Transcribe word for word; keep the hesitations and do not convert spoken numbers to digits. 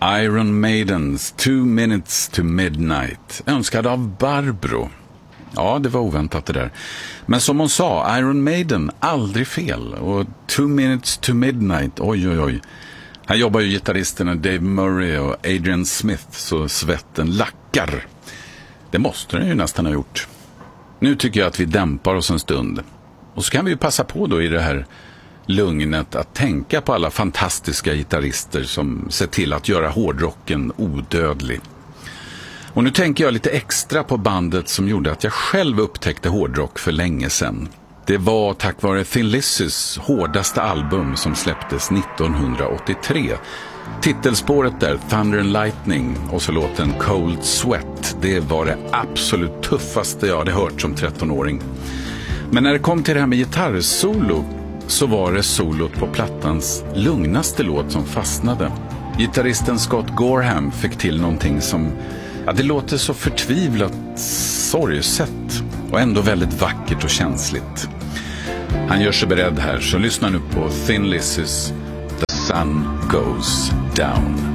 Iron Maidens Two Minutes to Midnight, önskad av Barbro. Ja, det var oväntat det där. Men som hon sa, Iron Maiden, aldrig fel. Och Two Minutes to Midnight, oj oj oj. Här jobbar ju gitarristerna Dave Murray och Adrian Smith så svetten lackar. Det måste den ju nästan ha gjort. Nu tycker jag att vi dämpar oss en stund. Och så kan vi ju passa på då i det här lugnet att tänka på alla fantastiska gitarrister som ser till att göra hårdrocken odödlig. Och nu tänker jag lite extra på bandet som gjorde att jag själv upptäckte hårdrock för länge sedan. Det var tack vare Thin Lizzy's hårdaste album som släpptes nittonhundraåttiotre. Titelspåret där, Thunder and Lightning, och så låten Cold Sweat, det var det absolut tuffaste jag hade hört som trettonåring. Men när det kom till det här med gitarrsolo så var det solot på plattans lugnaste låt som fastnade. Gitarristen Scott Gorham fick till någonting som, ja, det låter så förtvivlat sorgset och ändå väldigt vackert och känsligt. Han gör sig beredd här, så lyssna nu på Thin Lizzy's The Sun Goes Down.